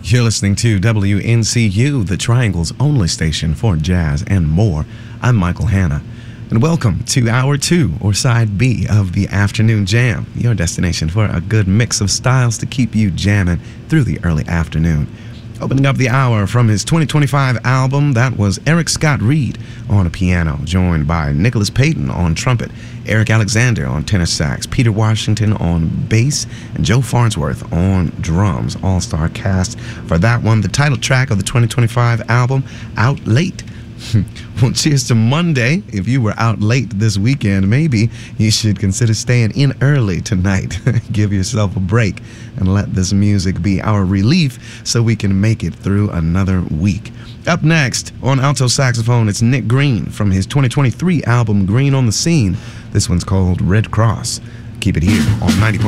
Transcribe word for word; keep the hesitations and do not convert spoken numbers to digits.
You're listening to W N C U, the Triangle's only station for jazz and more. I'm Michael Hanna, and welcome to Hour two, or Side B, of the Afternoon Jam, your destination for a good mix of styles to keep you jamming through the early afternoon. Opening up the hour from his twenty twenty-five album, that was Eric Scott Reed on a piano, joined by Nicholas Payton on trumpet, Eric Alexander on tenor sax, Peter Washington on bass, and Joe Farnsworth on drums. All-star cast for that one. The title track of the twenty twenty-five album, Out Late. Well, cheers to Monday. If you were out late this weekend, maybe you should consider staying in early tonight. Give yourself a break and let this music be our relief so we can make it through another week. Up next, on alto saxophone, it's Nick Green from his twenty twenty-three album, Green on the Scene. This one's called Red Cross. Keep it here on ninety point